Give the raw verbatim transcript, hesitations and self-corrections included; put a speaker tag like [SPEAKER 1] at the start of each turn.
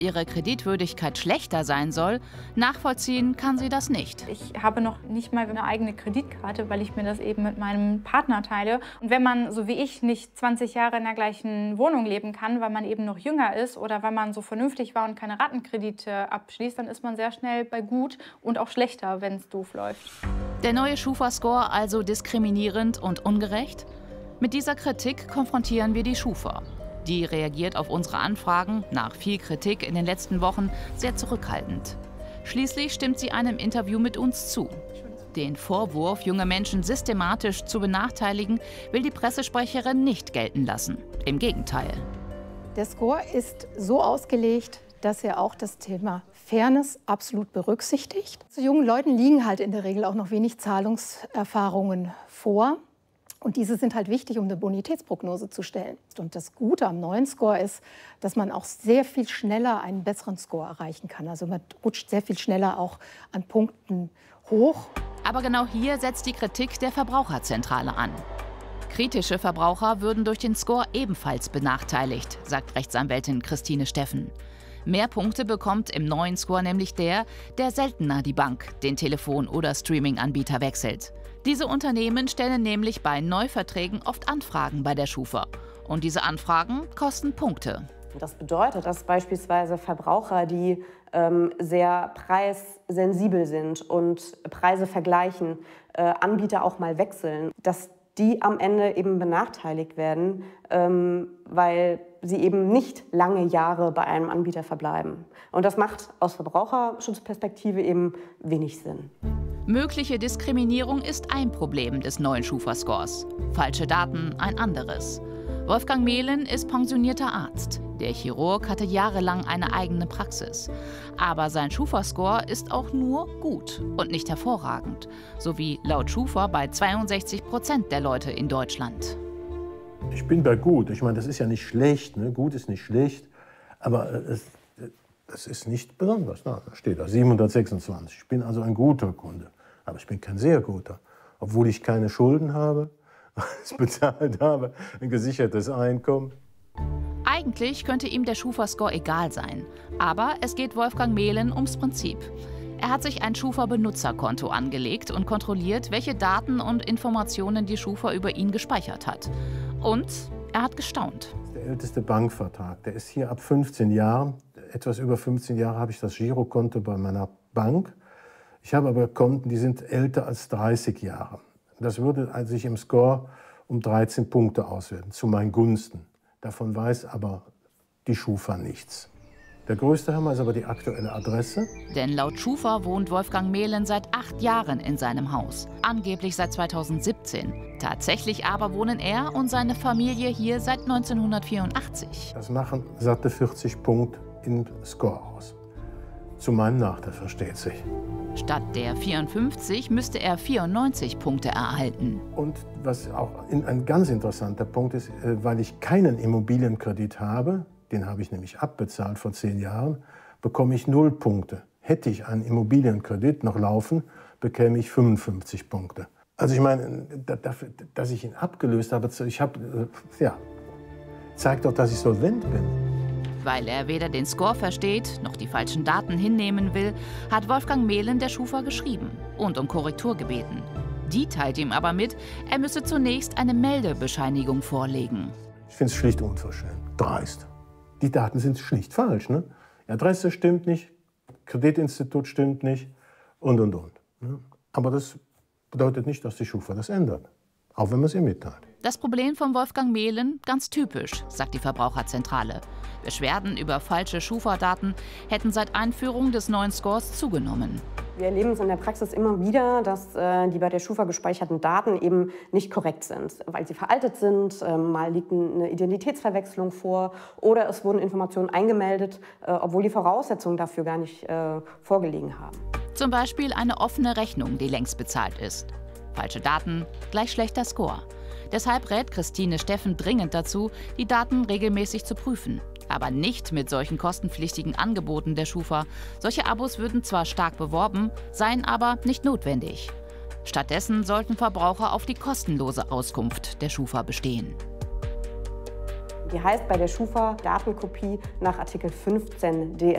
[SPEAKER 1] ihre Kreditwürdigkeit schlechter sein soll, nachvollziehen kann sie das nicht.
[SPEAKER 2] Ich habe noch nicht mal eine eigene Kreditkarte, weil ich mir das eben mit meinem Partner teile. Und wenn man, so wie ich, nicht zwanzig Jahre in der gleichen Wohnung leben kann, weil man eben noch jünger ist oder weil man so vernünftig war und keine Rattenkredite abschließt, dann ist man sehr schnell bei gut und auch schlechter, wenn es doof läuft.
[SPEAKER 1] Der neue Schufa-Score also diskriminierend und ungerecht? Mit dieser Kritik konfrontieren wir die Schufa. Die reagiert auf unsere Anfragen, nach viel Kritik in den letzten Wochen, sehr zurückhaltend. Schließlich stimmt sie einem Interview mit uns zu. Den Vorwurf, junge Menschen systematisch zu benachteiligen, will die Pressesprecherin nicht gelten lassen. Im Gegenteil.
[SPEAKER 3] Der Score ist so ausgelegt, dass er auch das Thema Fairness absolut berücksichtigt. Zu jungen Leuten liegen halt in der Regel auch noch wenig Zahlungserfahrungen vor. Und diese sind halt wichtig, um eine Bonitätsprognose zu stellen. Und das Gute am neuen Score ist, dass man auch sehr viel schneller einen besseren Score erreichen kann. Also man rutscht sehr viel schneller auch an Punkten hoch.
[SPEAKER 1] Aber genau hier setzt die Kritik der Verbraucherzentrale an. Kritische Verbraucher würden durch den Score ebenfalls benachteiligt, sagt Rechtsanwältin Christine Steffen. Mehr Punkte bekommt im neuen Score nämlich der, der seltener die Bank, den Telefon- oder Streaming-Anbieter wechselt. Diese Unternehmen stellen nämlich bei Neuverträgen oft Anfragen bei der Schufa. Und diese Anfragen kosten Punkte.
[SPEAKER 4] Das bedeutet, dass beispielsweise Verbraucher, die ähm, sehr preissensibel sind und Preise vergleichen, äh, Anbieter auch mal wechseln, dass die am Ende eben benachteiligt werden, ähm, weil sie eben nicht lange Jahre bei einem Anbieter verbleiben. Und das macht aus Verbraucherschutzperspektive eben wenig Sinn.
[SPEAKER 1] Mögliche Diskriminierung ist ein Problem des neuen Schufa-Scores. Falsche Daten ein anderes. Wolfgang Mehlen ist pensionierter Arzt. Der Chirurg hatte jahrelang eine eigene Praxis. Aber sein Schufa-Score ist auch nur gut und nicht hervorragend. So wie laut Schufa bei zweiundsechzig Prozent der Leute in Deutschland.
[SPEAKER 5] Ich bin bei gut. Ich meine, das ist ja nicht schlecht. Ne? Gut ist nicht schlecht. Aber es, es ist nicht besonders. Na, da steht da siebenhundertsechsundzwanzig. Ich bin also ein guter Kunde. Aber ich bin kein sehr guter. Obwohl ich keine Schulden habe, alles bezahlt habe, ein gesichertes Einkommen.
[SPEAKER 1] Eigentlich könnte ihm der Schufa-Score egal sein. Aber es geht Wolfgang Mehlen ums Prinzip. Er hat sich ein Schufa-Benutzerkonto angelegt und kontrolliert, welche Daten und Informationen die Schufa über ihn gespeichert hat. Und er hat gestaunt.
[SPEAKER 5] Das ist der älteste Bankvertrag. Der ist hier ab fünfzehn Jahren. Etwas über fünfzehn Jahre habe ich das Girokonto bei meiner Bank. Ich habe aber Konten, die sind älter als dreißig Jahre. Das würde sich im Score um dreizehn Punkte auswerten, zu meinen Gunsten. Davon weiß aber die Schufa nichts. Der größte Hammer ist aber die aktuelle Adresse.
[SPEAKER 1] Denn laut Schufa wohnt Wolfgang Mehlen seit acht Jahren in seinem Haus. Angeblich seit zweitausendsiebzehn. Tatsächlich aber wohnen er und seine Familie hier seit neunzehnhundertvierundachtzig.
[SPEAKER 5] Das machen satte vierzig Punkte im Score aus. Zu meinem Nachteil, versteht sich.
[SPEAKER 1] Statt der vierundfünfzig müsste er vierundneunzig Punkte erhalten.
[SPEAKER 5] Und was auch ein ganz interessanter Punkt ist, weil ich keinen Immobilienkredit habe, den habe ich nämlich abbezahlt vor zehn Jahren, bekomme ich null Punkte. Hätte ich einen Immobilienkredit noch laufen, bekäme ich fünfundfünfzig Punkte. Also ich meine, dafür, dass ich ihn abgelöst habe, ich habe, ja, zeigt doch, dass ich solvent bin.
[SPEAKER 1] Weil er weder den Score versteht, noch die falschen Daten hinnehmen will, hat Wolfgang Mehlen der Schufa geschrieben und um Korrektur gebeten. Die teilt ihm aber mit, er müsse zunächst eine Meldebescheinigung vorlegen.
[SPEAKER 5] Ich finde es schlicht unverschämt, dreist. Die Daten sind schlicht falsch. Ne? Die Adresse stimmt nicht, Kreditinstitut stimmt nicht und, und, und. Ne? Aber das bedeutet nicht, dass die Schufa das ändert, auch wenn man es ihr mitteilt.
[SPEAKER 1] Das Problem von Wolfgang Mehlen ganz typisch, sagt die Verbraucherzentrale. Beschwerden über falsche Schufa-Daten hätten seit Einführung des neuen Scores zugenommen.
[SPEAKER 4] Wir erleben es in der Praxis immer wieder, dass äh, die bei der Schufa gespeicherten Daten eben nicht korrekt sind, weil sie veraltet sind, äh, mal liegt eine Identitätsverwechslung vor oder es wurden Informationen eingemeldet, äh, obwohl die Voraussetzungen dafür gar nicht äh, vorgelegen haben.
[SPEAKER 1] Zum Beispiel eine offene Rechnung, die längst bezahlt ist. Falsche Daten, gleich schlechter Score. Deshalb rät Christine Steffen dringend dazu, die Daten regelmäßig zu prüfen. Aber nicht mit solchen kostenpflichtigen Angeboten der Schufa. Solche Abos würden zwar stark beworben, seien aber nicht notwendig. Stattdessen sollten Verbraucher auf die kostenlose Auskunft der Schufa bestehen.
[SPEAKER 4] Die heißt bei der Schufa Datenkopie nach Artikel fünfzehn D